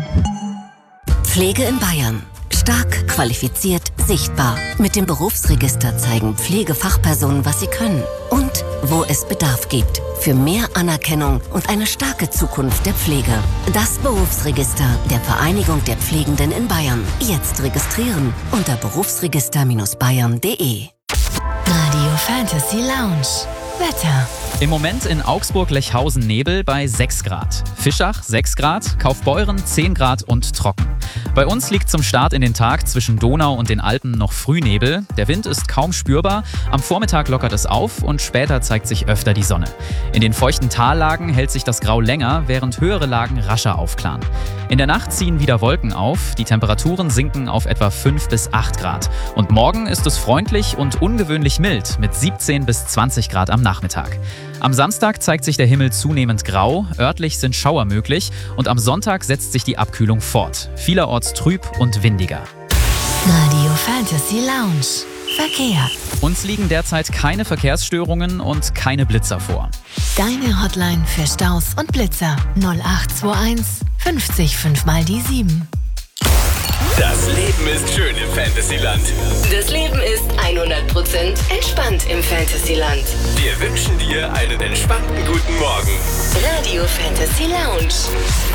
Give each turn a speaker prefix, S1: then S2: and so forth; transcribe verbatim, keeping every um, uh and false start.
S1: Pflege in Bayern. Stark, qualifiziert, sichtbar. Mit dem Berufsregister zeigen Pflegefachpersonen, was sie können und wo es Bedarf gibt. Für mehr Anerkennung und eine starke Zukunft der Pflege. Das Berufsregister der Vereinigung der Pflegenden in Bayern. Jetzt registrieren unter berufsregister Bindestrich bayern punkt de.
S2: Radio Fantasy Lounge. Wetter.
S3: Im Moment in Augsburg-Lechhausen Nebel bei sechs Grad. Fischach sechs Grad, Kaufbeuren zehn Grad und trocken. Bei uns liegt zum Start in den Tag zwischen Donau und den Alpen noch Frühnebel. Der Wind ist kaum spürbar, am Vormittag lockert es auf und später zeigt sich öfter die Sonne. In den feuchten Tallagen hält sich das Grau länger, während höhere Lagen rascher aufklaren. In der Nacht ziehen wieder Wolken auf, die Temperaturen sinken auf etwa fünf bis acht Grad. Und morgen ist es freundlich und ungewöhnlich mild mit siebzehn bis zwanzig Grad am Nachmittag. Am Samstag zeigt sich der Himmel zunehmend grau, örtlich sind Schauer möglich und am Sonntag setzt sich die Abkühlung fort. Vielerorts trüb und windiger.
S2: Radio Fantasy Lounge. Verkehr.
S3: Uns liegen derzeit keine Verkehrsstörungen und keine Blitzer vor.
S2: Deine Hotline für Staus und Blitzer null acht zwei eins fünfzig fünf mal die sieben.
S4: Das Leben ist schön im Fantasyland.
S1: Das Leben ist hundert Prozent entspannt im Fantasyland.
S4: Wir wünschen dir einen entspannten guten Morgen.
S1: Radio Fantasy Lounge.